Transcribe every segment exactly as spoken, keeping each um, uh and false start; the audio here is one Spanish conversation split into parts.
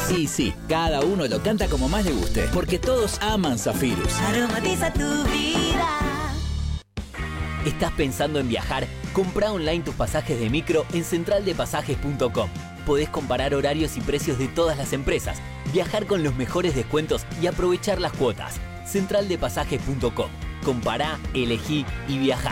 Y sí, cada uno lo canta como más le guste, porque todos aman Zafirus. Aromatiza tu vida. ¿Estás pensando en viajar? Comprá online tus pasajes de micro en central de pasajes punto com. Podés comparar horarios y precios de todas las empresas, viajar con los mejores descuentos y aprovechar las cuotas. central de pasajes punto com. Compará, elegí y viajá.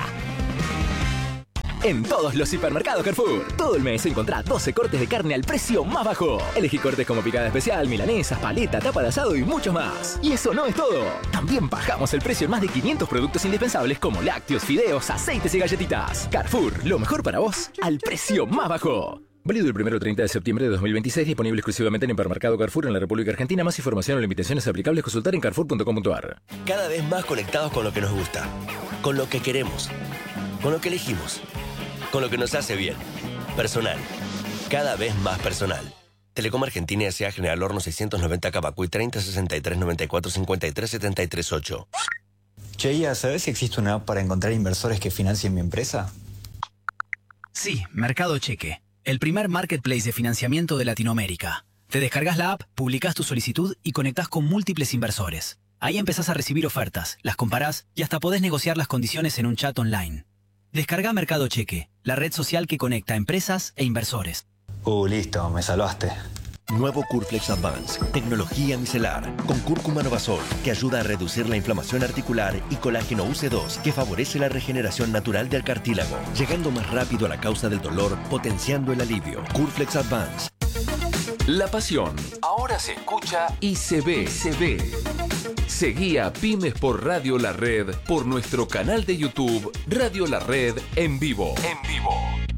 En todos los hipermercados Carrefour, todo el mes encontrá doce cortes de carne al precio más bajo. Elegí cortes como picada especial, milanesas, paleta, tapa de asado y muchos más. Y eso no es todo. También bajamos el precio en más de quinientos productos indispensables como lácteos, fideos, aceites y galletitas. Carrefour, lo mejor para vos al precio más bajo. Válido el primero al treinta de septiembre de dos mil veintiséis, disponible exclusivamente en Hipermercado Carrefour en la República Argentina. Más información o limitaciones aplicables consultar en carrefour punto com punto a r. Cada vez más conectados con lo que nos gusta, con lo que queremos, con lo que elegimos, con lo que nos hace bien. Personal. Cada vez más personal. Telecom Argentina S A General Horno seiscientos noventa Cabacuy treinta sesenta y tres noventa y cuatro cincuenta y tres setenta y tres ocho. Cheia, ¿sabes si existe una app para encontrar inversores que financien mi empresa? Sí, Mercado Cheque. El primer marketplace de financiamiento de Latinoamérica. Te descargas la app, publicas tu solicitud y conectás con múltiples inversores. Ahí empezás a recibir ofertas, las comparás y hasta podés negociar las condiciones en un chat online. Descarga Mercado Cheque, la red social que conecta empresas e inversores. Uh, listo, me salvaste. Nuevo Curflex Advance, tecnología micelar, con cúrcuma Novasol, que ayuda a reducir la inflamación articular, y colágeno U C dos, que favorece la regeneración natural del cartílago, llegando más rápido a la causa del dolor, potenciando el alivio. Curflex Advance. La pasión ahora se escucha y se ve, se ve. Seguí a Pymes por Radio La Red por nuestro canal de YouTube Radio La Red en vivo. En vivo.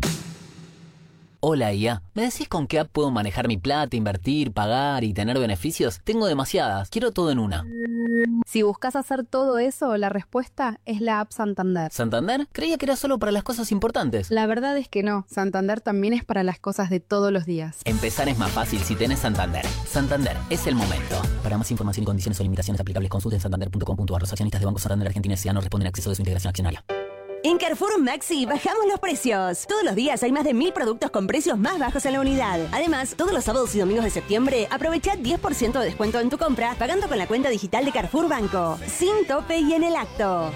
Hola I A, ¿me decís con qué app puedo manejar mi plata, invertir, pagar y tener beneficios? Tengo demasiadas, quiero todo en una. Si buscas hacer todo eso, la respuesta es la app Santander. ¿Santander? Creía que era solo para las cosas importantes. La verdad es que no, Santander también es para las cosas de todos los días. Empezar es más fácil si tenés Santander. Santander, es el momento. Para más información y condiciones o limitaciones aplicables, consulten santander punto com punto a r. Los accionistas de Banco Santander Argentina S A no responden a acceso de su integración accionaria. En Carrefour Maxi bajamos los precios. Todos los días hay más de mil productos con precios más bajos en la unidad. Además, todos los sábados y domingos de septiembre, aprovecha diez por ciento de descuento en tu compra pagando con la cuenta digital de Carrefour Banco. Sin tope y en el acto.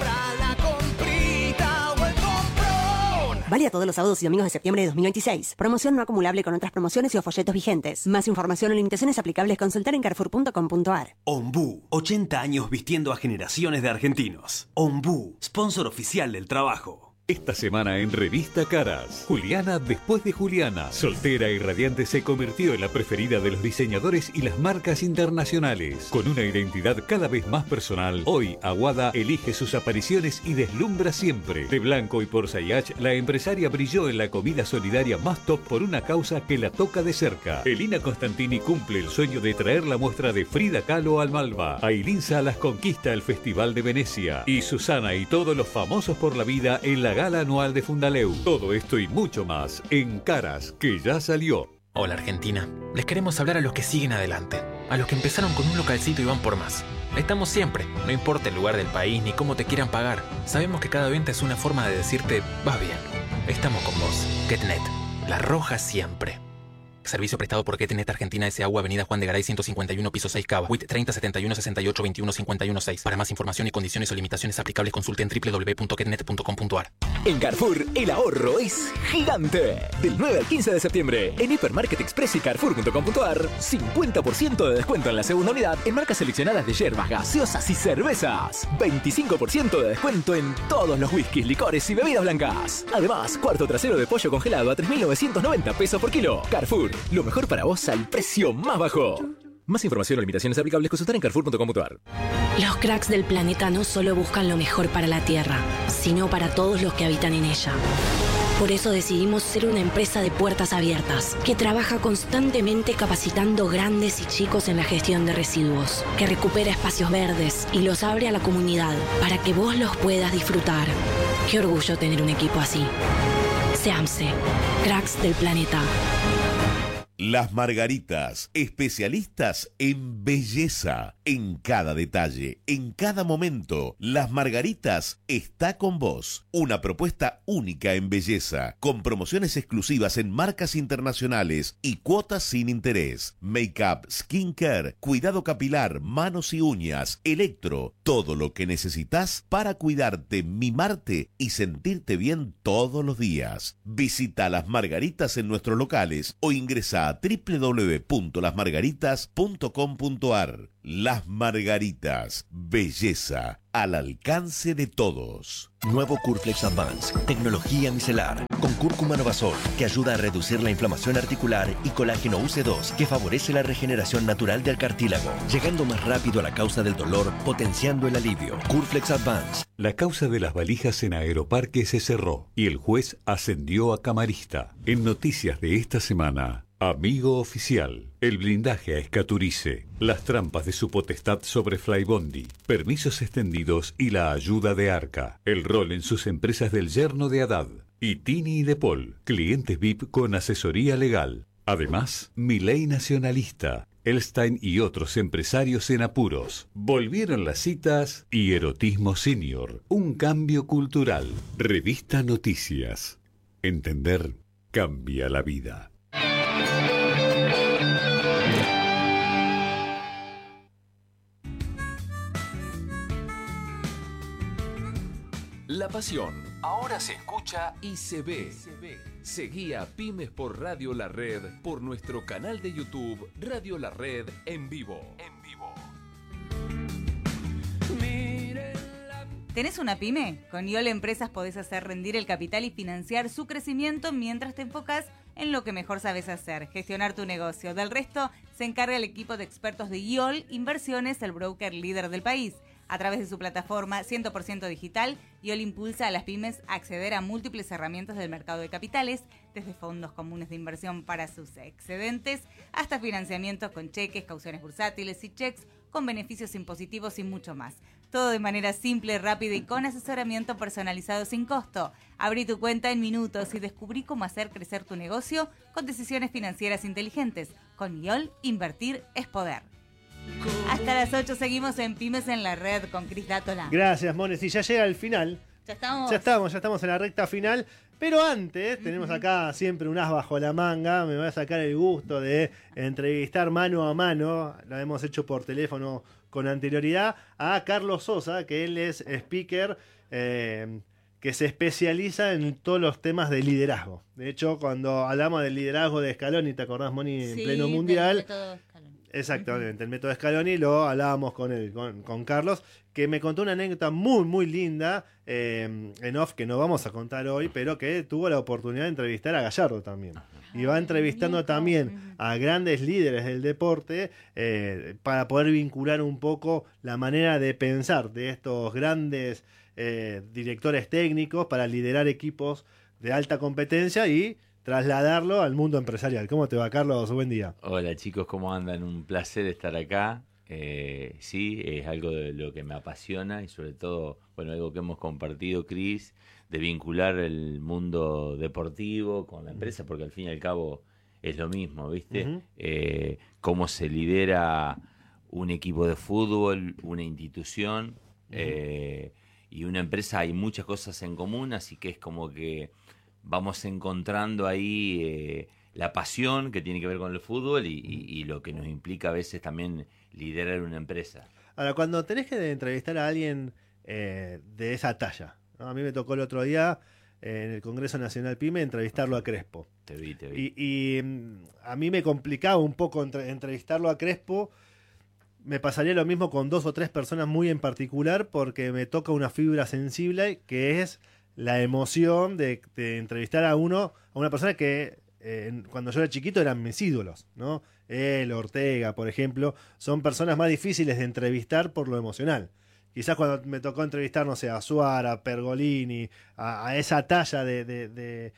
Válida todos los sábados y domingos de septiembre de dos mil veintiséis. Promoción no acumulable con otras promociones y o folletos vigentes. Más información o limitaciones aplicables consultar en carrefour punto com punto a r. Ombú, ochenta años vistiendo a generaciones de argentinos. Ombú, sponsor oficial del trabajo. Esta semana en Revista Caras, Juliana después de Juliana, soltera y radiante, se convirtió en la preferida de los diseñadores y las marcas internacionales. Con una identidad cada vez más personal, hoy Aguada elige sus apariciones y deslumbra siempre. De blanco y por Sayach, la empresaria brilló en la comida solidaria más top por una causa que la toca de cerca. Elina Constantini cumple el sueño de traer la muestra de Frida Kahlo al Malva. Ailín Salas conquista el Festival de Venecia. Y Susana y todos los famosos por la vida en la gala anual de Fundaleu. Todo esto y mucho más en Caras, que ya salió. Hola Argentina, les queremos hablar a los que siguen adelante, a los que empezaron con un localcito y van por más. Estamos siempre, no importa el lugar del país ni cómo te quieran pagar. Sabemos que cada venta es una forma de decirte, vas bien. Estamos con vos. GetNet, la roja siempre. Servicio prestado por GetNet Argentina S A U, Avenida Juan de Garay ciento cincuenta y uno, piso seis, Cava. W I T treinta setenta y uno sesenta y ocho veintiuno cincuenta y uno seis. Para más información y condiciones o limitaciones aplicables, consulten doble u doble u doble u punto getnet punto com punto a r. En Carrefour, el ahorro es gigante. Del nueve al quince de septiembre, en Hipermarket Express y carrefour punto com punto a r, cincuenta por ciento de descuento en la segunda unidad en marcas seleccionadas de yerbas, gaseosas y cervezas. veinticinco por ciento de descuento en todos los whiskies, licores y bebidas blancas. Además, cuarto trasero de pollo congelado a tres mil novecientos noventa pesos por kilo. Carrefour, lo mejor para vos al precio más bajo. Más información o limitaciones aplicables, consultar en carrefour punto com punto a r. Los cracks del planeta no solo buscan lo mejor para la Tierra, sino para todos los que habitan en ella. Por eso decidimos ser una empresa de puertas abiertas, que trabaja constantemente capacitando grandes y chicos en la gestión de residuos, que recupera espacios verdes y los abre a la comunidad para que vos los puedas disfrutar. Qué orgullo tener un equipo así. SEAMSE, cracks del planeta. Las Margaritas, especialistas en belleza, en cada detalle, en cada momento. Las Margaritas está con vos. Una propuesta única en belleza, con promociones exclusivas en marcas internacionales y cuotas sin interés. Make-up, skincare, cuidado capilar, manos y uñas, electro, todo lo que necesitas para cuidarte, mimarte y sentirte bien todos los días. Visita Las Margaritas en nuestros locales o ingresa a doble u doble u doble u punto las margaritas punto com punto a r. Las Margaritas, belleza al alcance de todos. Nuevo Curflex Advance, tecnología micelar, con cúrcuma Novasol, que ayuda a reducir la inflamación articular, y colágeno U C dos, que favorece la regeneración natural del cartílago, llegando más rápido a la causa del dolor, potenciando el alivio. Curflex Advance. La causa de las valijas en Aeroparque se cerró y el juez ascendió a camarista. En noticias de esta semana, Amigo Oficial, el blindaje a Escaturice, las trampas de su potestad sobre Flybondi, permisos extendidos y la ayuda de Arca, el rol en sus empresas del yerno de Haddad, y Tini y De Paul, clientes V I P con asesoría legal. Además, Milei Nacionalista, Elstein y otros empresarios en apuros. Volvieron las citas y Erotismo Senior, un cambio cultural. Revista Noticias. Entender cambia la vida. La pasión ahora se escucha y se ve. Seguí a Pymes por Radio La Red por nuestro canal de YouTube Radio La Red en vivo. En vivo. ¿Tenés una pyme? Con I O L Empresas podés hacer rendir el capital y financiar su crecimiento mientras te enfocas en lo que mejor sabes hacer, gestionar tu negocio. Del resto se encarga el equipo de expertos de I O L Inversiones, el broker líder del país. A través de su plataforma cien por ciento digital, I O L impulsa a las pymes a acceder a múltiples herramientas del mercado de capitales, desde fondos comunes de inversión para sus excedentes, hasta financiamientos con cheques, cauciones bursátiles y cheques con beneficios impositivos y mucho más. Todo de manera simple, rápida y con asesoramiento personalizado sin costo. Abrí tu cuenta en minutos y descubrí cómo hacer crecer tu negocio con decisiones financieras inteligentes. Con I O L, invertir es poder. Hasta las ocho seguimos en Pymes en la Red con Cris Dátola. Gracias, Mones. Y ya llega el final. Ya estamos. Ya estamos, ya estamos en la recta final. Pero antes, uh-huh. tenemos acá siempre un as bajo la manga. Me voy a sacar el gusto de entrevistar mano a mano. Lo hemos hecho por teléfono con anterioridad a Carlos Sosa, que él es speaker eh, que se especializa en todos los temas de liderazgo. De hecho, cuando hablamos del liderazgo de Scaloni, ¿te acordás, Moni? En sí, pleno mundial. Del método Scaloni. Exactamente, el método Scaloni lo hablábamos con él, con, con Carlos, que me contó una anécdota muy, muy linda eh, en off, que no vamos a contar hoy, pero que tuvo la oportunidad de entrevistar a Gallardo también. Y va entrevistando también a grandes líderes del deporte eh, para poder vincular un poco la manera de pensar de estos grandes eh, directores técnicos para liderar equipos de alta competencia y trasladarlo al mundo empresarial. ¿Cómo te va, Carlos? Buen día. Hola, chicos, ¿cómo andan? Un placer estar acá. Eh, sí, es algo de lo que me apasiona y sobre todo, bueno, algo que hemos compartido, Cris, de vincular el mundo deportivo con la empresa, porque al fin y al cabo es lo mismo, ¿viste? Uh-huh. Eh, cómo se lidera un equipo de fútbol, una institución uh-huh. eh, y una empresa. Hay muchas cosas en común, así que es como que vamos encontrando ahí eh, la pasión que tiene que ver con el fútbol y, y, y lo que nos implica a veces también liderar una empresa. Ahora, cuando tenés que entrevistar a alguien eh, de esa talla, ¿no? A mí me tocó el otro día eh, en el Congreso Nacional PYME entrevistarlo a Crespo. Te vi, te vi. Y, y a mí me complicaba un poco entre, entrevistarlo a Crespo. Me pasaría lo mismo con dos o tres personas muy en particular, porque me toca una fibra sensible que es la emoción de, de entrevistar a uno, a una persona que eh, cuando yo era chiquito eran mis ídolos, ¿no? Él, Ortega, por ejemplo, son personas más difíciles de entrevistar por lo emocional. Quizás cuando me tocó entrevistar, no sé, a Suárez, a Pergolini, a, a esa talla de, de, de,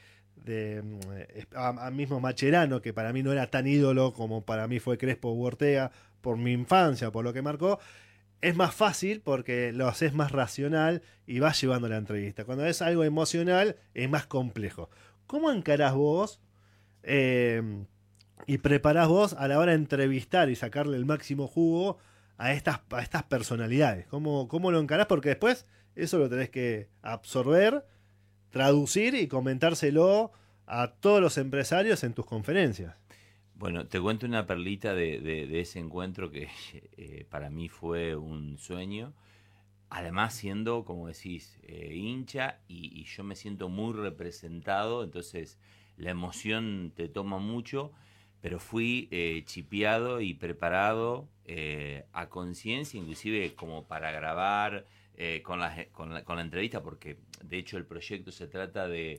de a, a mismo Mascherano, que para mí no era tan ídolo como para mí fue Crespo u Ortega, por mi infancia, por lo que marcó. Es más fácil porque lo haces más racional y vas llevando la entrevista. Cuando es algo emocional es más complejo. ¿Cómo encarás vos eh, y preparás vos a la hora de entrevistar y sacarle el máximo jugo a estas, a estas personalidades? ¿Cómo, cómo lo encarás? Porque después eso lo tenés que absorber, traducir y comentárselo a todos los empresarios en tus conferencias. Bueno, te cuento una perlita de, de, de ese encuentro que eh, para mí fue un sueño. Además, siendo, como decís, eh, hincha y, y yo me siento muy representado, entonces la emoción te toma mucho, pero fui eh, chipeado y preparado eh, a conciencia, inclusive como para grabar eh, con, la, con, la, con la entrevista, porque de hecho el proyecto se trata de,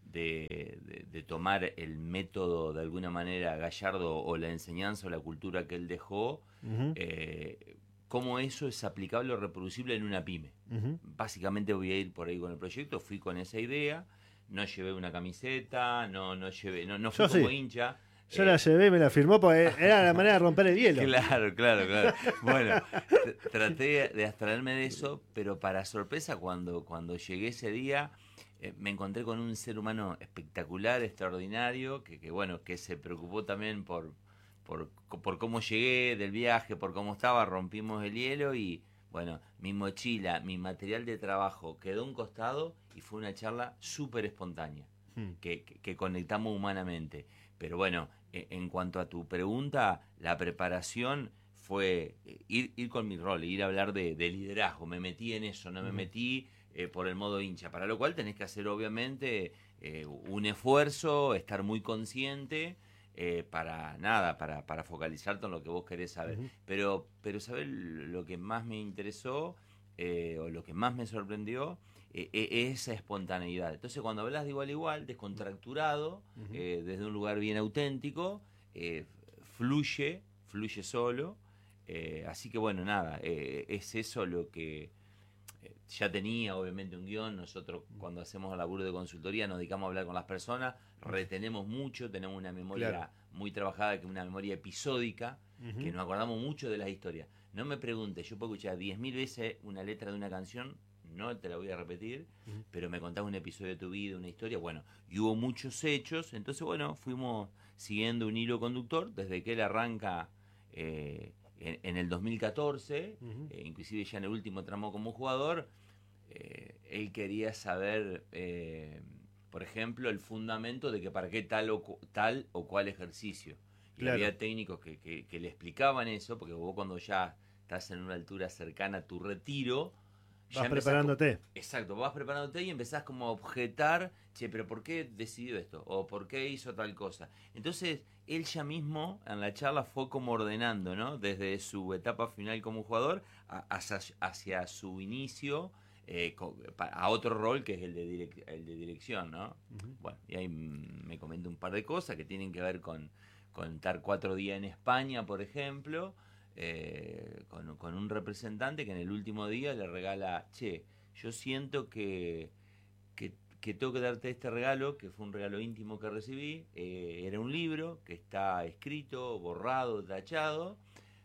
de, de, de tomar el método de alguna manera Gallardo o la enseñanza o la cultura que él dejó, uh-huh. eh, cómo eso es aplicable o reproducible en una pyme. Uh-huh. Básicamente voy a ir por ahí con el proyecto, fui con esa idea, no llevé una camiseta, no, no llevé, no, no fui Yo como sí. hincha. Yo eh, la llevé y me la firmó porque era la manera de romper el hielo. Claro, claro, claro. Bueno, traté de abstraerme de eso, pero para sorpresa cuando, cuando llegué ese día eh, me encontré con un ser humano espectacular, extraordinario, que, que bueno, que se preocupó también por Por, por cómo llegué del viaje, por cómo estaba, rompimos el hielo y, bueno, mi mochila, mi material de trabajo quedó a un costado y fue una charla súper espontánea, hmm. que, que, que conectamos humanamente. Pero bueno, en cuanto a tu pregunta, la preparación fue ir, ir con mi rol, ir a hablar de, de liderazgo. Me metí en eso, no me hmm. metí eh, por el modo hincha, para lo cual tenés que hacer, obviamente, eh, un esfuerzo, estar muy consciente. Eh, para nada, para, para focalizarte en lo que vos querés saber. Uh-huh. Pero, pero ¿sabés lo que más me interesó eh, o lo que más me sorprendió? Eh, eh, esa espontaneidad. Entonces, cuando hablas de igual a igual, descontracturado, uh-huh. eh, desde un lugar bien auténtico, eh, fluye, fluye solo. Eh, así que, bueno, nada, eh, es eso lo que... Ya tenía obviamente un guión. Nosotros cuando hacemos el laburo de consultoría nos dedicamos a hablar con las personas, retenemos mucho, tenemos una memoria claro. muy trabajada, que es una memoria episódica, uh-huh. que nos acordamos mucho de las historias. No me preguntes, yo puedo escuchar diez mil veces una letra de una canción, no te la voy a repetir, uh-huh. pero me contás un episodio de tu vida, una historia, bueno, y hubo muchos hechos, entonces bueno, fuimos siguiendo un hilo conductor desde que él arranca eh, En, en el dos mil catorce, uh-huh. eh, inclusive ya en el último tramo como jugador, eh, él quería saber, eh, por ejemplo, el fundamento de que para qué tal o, tal o cual ejercicio. Y claro. había técnicos que, que, que le explicaban eso, porque vos cuando ya estás en una altura cercana a tu retiro... Vas ya preparándote. Como, exacto, vas preparándote y empezás como a objetar, che, pero ¿por qué decidió esto? ¿O por qué hizo tal cosa? Entonces, él ya mismo en la charla fue como ordenando, ¿no? Desde su etapa final como jugador a, hacia, hacia su inicio eh, a otro rol que es el de, direc- el de dirección, ¿no? Uh-huh. Bueno, y ahí me comenta un par de cosas que tienen que ver con, con estar cuatro días en España, por ejemplo, Eh, con, con un representante que en el último día le regala, che, yo siento que, que, que tengo que darte este regalo, que fue un regalo íntimo que recibí, eh, era un libro que está escrito, borrado, tachado,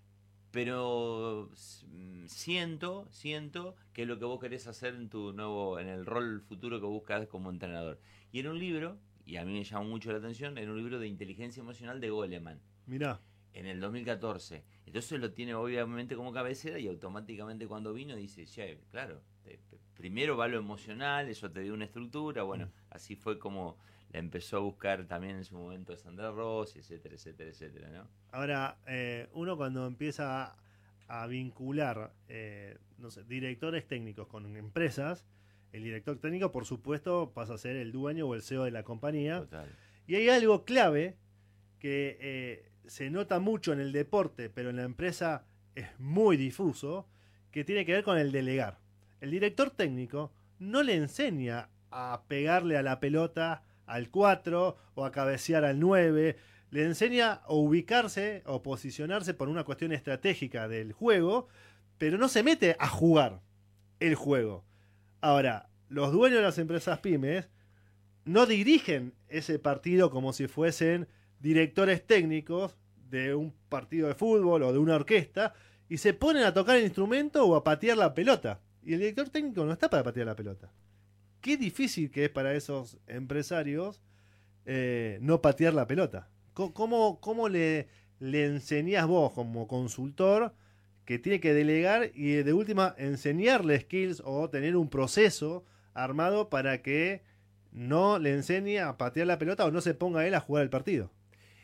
pero siento, siento que es lo que vos querés hacer en tu nuevo, en el rol futuro que buscas como entrenador. Y era un libro, y a mí me llamó mucho la atención, era un libro de inteligencia emocional de Goleman. Mirá. En el dos mil catorce. Entonces lo tiene obviamente como cabecera y automáticamente cuando vino dice, che, claro, te, primero va lo emocional, eso te dio una estructura, bueno, mm. así fue como la empezó a buscar también en su momento Sandra Ross, etcétera, etcétera, etcétera, ¿no? Ahora, eh, uno cuando empieza a, a vincular, eh, no sé, directores técnicos con empresas, el director técnico, por supuesto, pasa a ser el dueño o el C E O de la compañía. Total. Y hay algo clave que... Eh, se nota mucho en el deporte, pero en la empresa es muy difuso, que tiene que ver con el delegar. El director técnico no le enseña a pegarle a la pelota al cuatro o a cabecear al nueve, le enseña a ubicarse o posicionarse por una cuestión estratégica del juego, pero no se mete a jugar el juego. Ahora, los dueños de las empresas pymes no dirigen ese partido como si fuesen directores técnicos de un partido de fútbol o de una orquesta y se ponen a tocar el instrumento o a patear la pelota. Y el director técnico no está para patear la pelota. Qué difícil que es para esos empresarios eh, no patear la pelota. ¿Cómo, cómo le, le enseñás vos como consultor que tiene que delegar y de última enseñarle skills o tener un proceso armado para que no le enseñe a patear la pelota o no se ponga él a jugar el partido?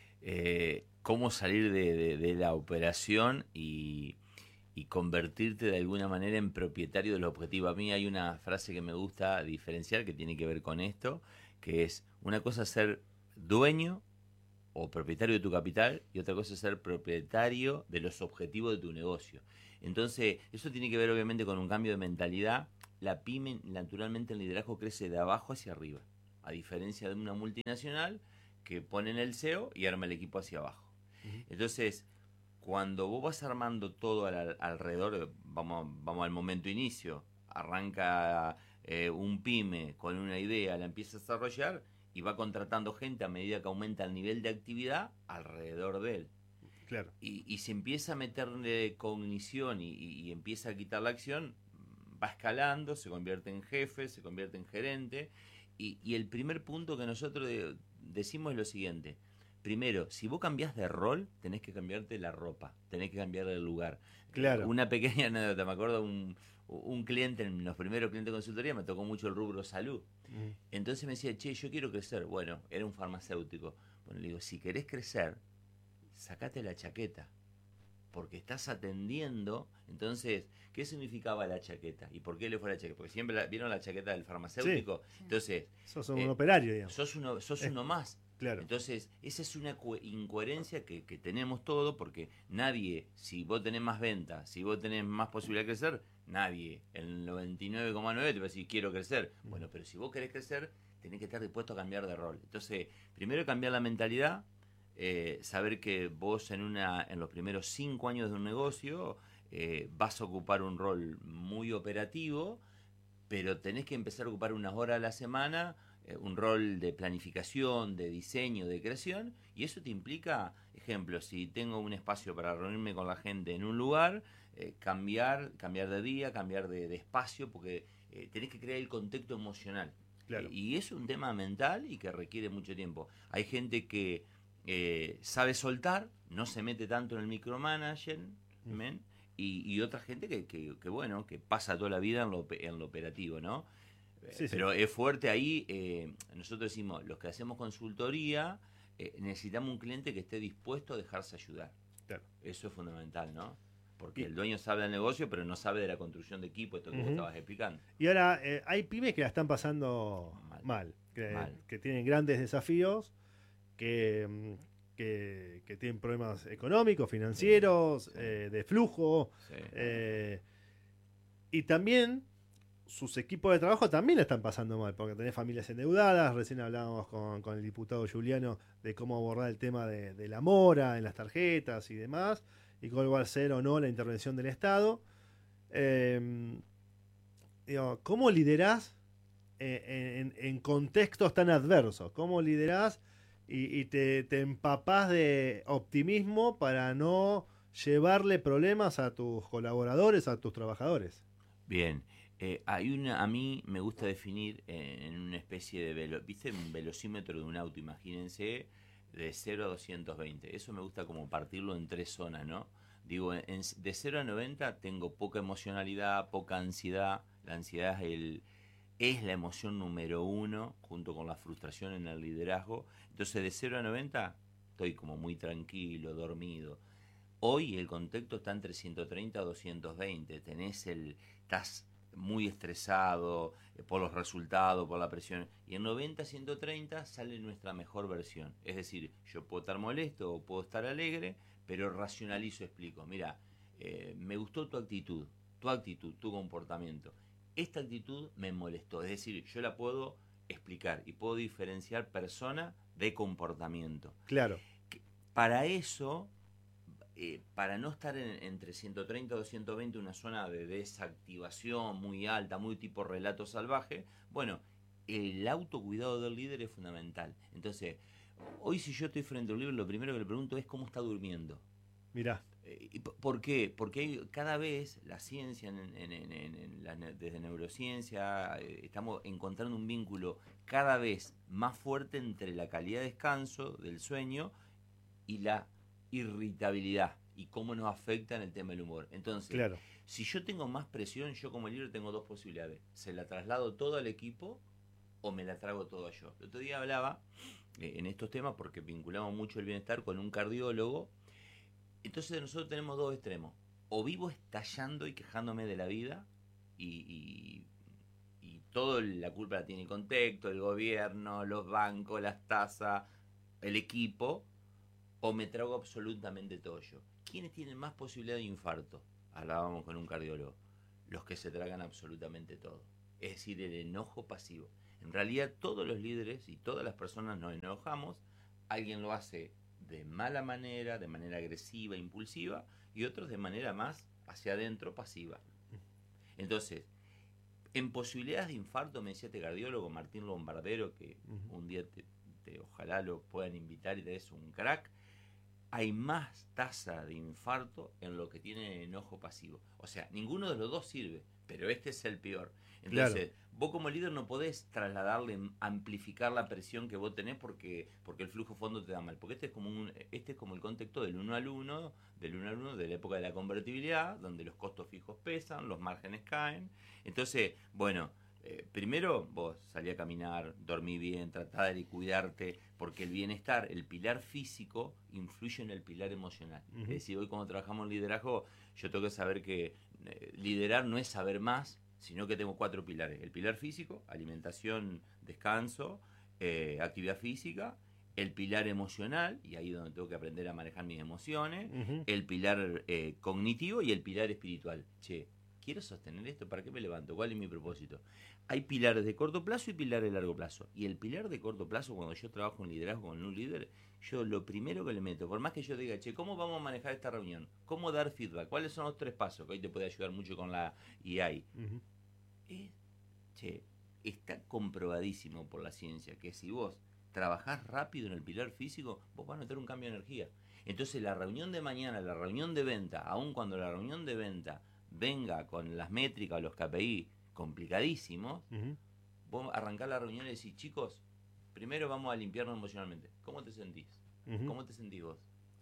Eh, ¿Cómo salir de, de, de la operación y, y convertirte de alguna manera en propietario del objetivo? A mí hay una frase que me gusta diferenciar que tiene que ver con esto, que es una cosa ser dueño o propietario de tu capital y otra cosa es ser propietario de los objetivos de tu negocio. Entonces, eso tiene que ver obviamente con un cambio de mentalidad. La pyme naturalmente el liderazgo crece de abajo hacia arriba, a diferencia de una multinacional que pone en el C E O y arma el equipo hacia abajo. Uh-huh. Entonces, cuando vos vas armando todo al, alrededor, vamos, vamos al momento inicio, arranca eh, un pyme con una idea, la empieza a desarrollar y va contratando gente a medida que aumenta el nivel de actividad alrededor de él. Claro. Y, y se empieza a meterle cognición y, y, y empieza a quitar la acción, va escalando, se convierte en jefe, se convierte en gerente. Y, y el primer punto que nosotros de, decimos es lo siguiente. Primero, si vos cambiás de rol, tenés que cambiarte la ropa, tenés que cambiar el lugar. Claro. Una pequeña anécdota, me acuerdo un, un cliente, en los primeros clientes de consultoría, me tocó mucho el rubro salud. Mm. Entonces me decía, che, yo quiero crecer. Bueno, era un farmacéutico. Bueno, le digo, si querés crecer, sacate la chaqueta, porque estás atendiendo. Entonces, ¿qué significaba la chaqueta? ¿Y por qué le fue la chaqueta? Porque siempre la, vieron la chaqueta del farmacéutico. Sí. Entonces, sos un eh, operario, digamos. Sos uno, sos eh, uno más. Claro. Entonces, esa es una incoherencia que, que tenemos todo, porque nadie, si vos tenés más ventas, si vos tenés más posibilidad de crecer, nadie, el noventa y nueve coma nueve te va a decir, quiero crecer. Mm. Bueno, pero si vos querés crecer, tenés que estar dispuesto a cambiar de rol. Entonces, primero cambiar la mentalidad, eh, saber que vos en, una, en los primeros cinco años de un negocio eh, vas a ocupar un rol muy operativo, pero tenés que empezar a ocupar unas horas a la semana, un rol de planificación, de diseño, de creación, y eso te implica, ejemplo, si tengo un espacio para reunirme con la gente en un lugar, eh, cambiar, cambiar de día, cambiar de, de espacio, porque eh, tenés que crear el contexto emocional. Claro. Eh, y es un tema mental y que requiere mucho tiempo. Hay gente que eh, sabe soltar, no se mete tanto en el micromanager, mm. y, y otra gente que, que, que, bueno, que pasa toda la vida en lo, en lo operativo, ¿no? Sí, pero sí. Es fuerte ahí, eh, nosotros decimos, los que hacemos consultoría, eh, necesitamos un cliente que esté dispuesto a dejarse ayudar. Claro. Eso es fundamental, ¿no? Porque y, el dueño sabe del negocio, pero no sabe de la construcción de equipo, esto que uh-huh. vos estabas explicando. Y ahora, eh, hay pymes que la están pasando mal, mal, que, mal. que tienen grandes desafíos, que, que, que tienen problemas económicos, financieros, sí, sí. Eh, de flujo, sí. eh, y también sus equipos de trabajo también la están pasando mal, porque tenés familias endeudadas. Recién hablábamos con, con el diputado Juliano de cómo abordar el tema de, de la mora en las tarjetas y demás, y cuál va a ser o no la intervención del Estado. Eh, digo, ¿cómo liderás eh, en, en contextos tan adversos? ¿Cómo liderás y, y te, te empapás de optimismo para no llevarle problemas a tus colaboradores, a tus trabajadores? Bien. Eh, hay una, a mí me gusta definir en, en una especie de velo, ¿viste? Un velocímetro de un auto, imagínense, de cero a doscientos veinte. Eso me gusta como partirlo en tres zonas, ¿no? Digo, en, de cero a noventa tengo poca emocionalidad, poca ansiedad. La ansiedad es, el, es la emoción número uno, junto con la frustración en el liderazgo. Entonces, de cero a noventa estoy como muy tranquilo, dormido. Hoy el contexto está entre ciento treinta a doscientos veinte. Tenés el... Estás muy estresado eh, por los resultados, por la presión, y en noventa a ciento treinta sale nuestra mejor versión. Es decir, yo puedo estar molesto o puedo estar alegre, pero racionalizo, explico, mira, eh, me gustó tu actitud, tu actitud, tu comportamiento, esta actitud me molestó, es decir, yo la puedo explicar y puedo diferenciar persona de comportamiento. Claro. Para eso, Eh, para no estar en, entre ciento treinta y doscientos veinte, una zona de desactivación muy alta, muy tipo relato salvaje, bueno, el autocuidado del líder es fundamental. Entonces, hoy si yo estoy frente a un líder, lo primero que le pregunto es cómo está durmiendo. Mirá. Eh, ¿Por qué? Porque hay, cada vez la ciencia, en, en, en, en la, desde neurociencia, eh, estamos encontrando un vínculo cada vez más fuerte entre la calidad de descanso, del sueño, y la irritabilidad y cómo nos afecta en el tema del humor. Entonces, claro. si yo tengo más presión, yo como líder tengo dos posibilidades. Se la traslado todo al equipo o me la trago todo yo. El otro día hablaba eh, en estos temas porque vinculamos mucho el bienestar con un cardiólogo. Entonces nosotros tenemos dos extremos. O vivo estallando y quejándome de la vida y, y, y toda la culpa la tiene el contexto, el gobierno, los bancos, las tasas, el equipo, o me trago absolutamente todo yo. ¿Quiénes tienen más posibilidad de infarto? Hablábamos con un cardiólogo. Los que se tragan absolutamente todo. Es decir, el enojo pasivo. En realidad todos los líderes y todas las personas nos enojamos. Alguien lo hace de mala manera, de manera agresiva, impulsiva, y otros de manera más hacia adentro, pasiva. Entonces, en posibilidades de infarto, me decía este cardiólogo, Martín Lombardero, que uh-huh. un día te, te, ojalá lo puedan invitar y te des un crack, hay más tasa de infarto en lo que tiene enojo pasivo. O sea, ninguno de los dos sirve, pero este es el peor. Entonces, claro. vos como líder no podés trasladarle, amplificar la presión que vos tenés porque porque el flujo fondo te da mal. Porque este es como un, este es como el contexto del uno al uno, del uno al uno, de la época de la convertibilidad, donde los costos fijos pesan, los márgenes caen. Entonces, bueno, eh, primero vos salí a caminar, dormí bien, tratá de cuidarte, porque el bienestar, el pilar físico, influye en el pilar emocional. Uh-huh. Es decir, hoy cuando trabajamos en liderazgo, yo tengo que saber que eh, liderar no es saber más, sino que tengo cuatro pilares. El pilar físico, alimentación, descanso, eh, actividad física. El pilar emocional, y ahí es donde tengo que aprender a manejar mis emociones. Uh-huh. El pilar eh, cognitivo y el pilar espiritual. Che, ¿quiero sostener esto? ¿Para qué me levanto? ¿Cuál es mi propósito? Hay pilares de corto plazo y pilares de largo plazo. Y el pilar de corto plazo, cuando yo trabajo en liderazgo con un líder, yo lo primero que le meto, por más que yo diga, che, ¿cómo vamos a manejar esta reunión? ¿Cómo dar feedback? ¿Cuáles son los tres pasos? Que hoy te puede ayudar mucho con la I A I. Uh-huh. Eh, che, está comprobadísimo por la ciencia que si vos trabajás rápido en el pilar físico, vos vas a notar un cambio de energía. Entonces la reunión de mañana, la reunión de venta, aun cuando la reunión de venta venga con las métricas o los K P I complicadísimos, uh-huh. vos arrancás la reunión y decís, chicos, primero vamos a limpiarnos emocionalmente. ¿Cómo te sentís? Uh-huh. ¿Cómo te sentís vos?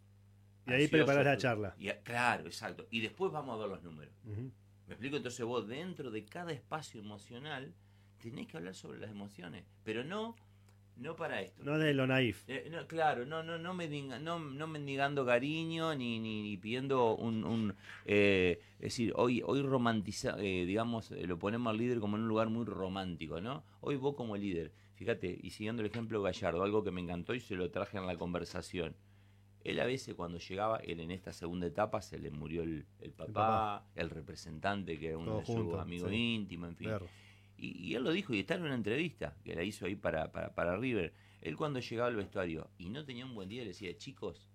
Y ahí Ansioso, preparás la charla. Y, claro, exacto. Y después vamos a ver los números. Uh-huh. ¿Me explico? Entonces vos dentro de cada espacio emocional tenés que hablar sobre las emociones, pero no no para esto. No de lo naif. Eh, no, claro, no no no mendiga, no no mendigando cariño ni ni, ni pidiendo un, un eh, es decir, hoy hoy romantiza, eh, digamos, eh, lo ponemos al líder como en un lugar muy romántico, ¿no? Hoy vos como líder, fíjate, y siguiendo el ejemplo Gallardo, algo que me encantó y se lo traje en la conversación. Él a veces cuando llegaba, él en esta segunda etapa se le murió el, el, papá, el papá, el representante que era uno Todo de sus junto, amigos sí. íntimos, en fin. Y, y él lo dijo y está en una entrevista que la hizo ahí para, para, para River. Él cuando llegaba al vestuario y no tenía un buen día, le decía, chicos,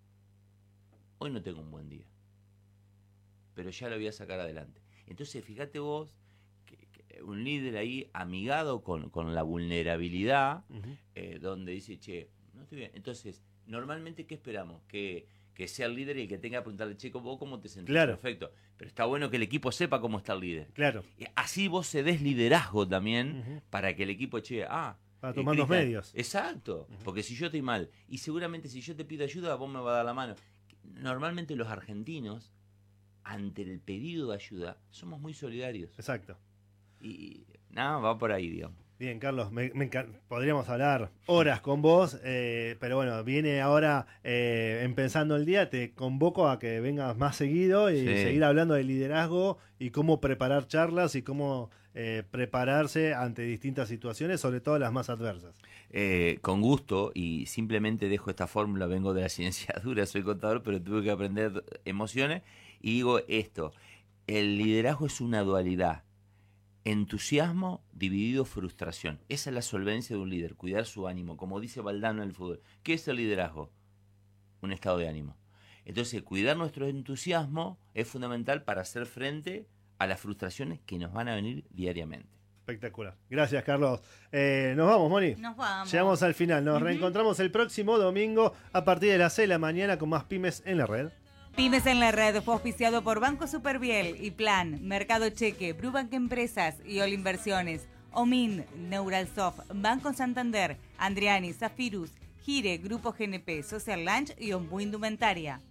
hoy no tengo un buen día, pero ya lo voy a sacar adelante. Entonces fíjate vos, que, que un líder ahí amigado con, con la vulnerabilidad, uh-huh. eh, donde dice, che, no estoy bien. Entonces, normalmente, ¿qué esperamos? Que, que sea el líder y el que tenga que preguntarle, che, ¿vos cómo te sentís? Claro. Perfecto. Pero está bueno que el equipo sepa cómo está el líder. Claro. Y así vos cedés liderazgo también uh-huh. para que el equipo, che, ah... Para tomar los medios. Exacto. Uh-huh. Porque si yo estoy mal, y seguramente si yo te pido ayuda, vos me vas a dar la mano. Normalmente los argentinos, ante el pedido de ayuda, somos muy solidarios. Exacto. Y nada, va por ahí, digamos. Bien, Carlos, me, me podríamos hablar horas con vos, eh, pero bueno, viene ahora eh, empezando el día, te convoco a que vengas más seguido y sí. seguir hablando de liderazgo y cómo preparar charlas y cómo eh, prepararse ante distintas situaciones, sobre todo las más adversas. Eh, con gusto, y simplemente dejo esta fórmula, vengo de la ciencia dura, soy contador, pero tuve que aprender emociones, y digo esto, el liderazgo es una dualidad. Entusiasmo dividido frustración. Esa es la solvencia de un líder, cuidar su ánimo. Como dice Valdano en el fútbol, ¿qué es el liderazgo? Un estado de ánimo. Entonces, cuidar nuestro entusiasmo es fundamental para hacer frente a las frustraciones que nos van a venir diariamente. Espectacular. Gracias, Carlos. Eh, nos vamos, Moni. Nos vamos. Llegamos al final. Nos uh-huh. reencontramos el próximo domingo a partir de las seis de la mañana con más Pymes en la Red. Pymes en la Red fue auspiciado por Banco Superviel y Plan, Mercado Cheque, Brubank Empresas y All Inversiones, Omin, Neuralsoft, Banco Santander, Andriani, Zafirus, Gire, Grupo G N P, Social Lunch y Ombu Indumentaria.